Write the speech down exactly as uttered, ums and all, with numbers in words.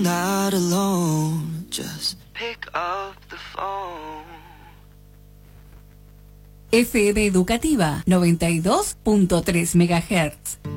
not alone. Just pick up the phone. F M Educativa noventa y dos punto tres megahertz.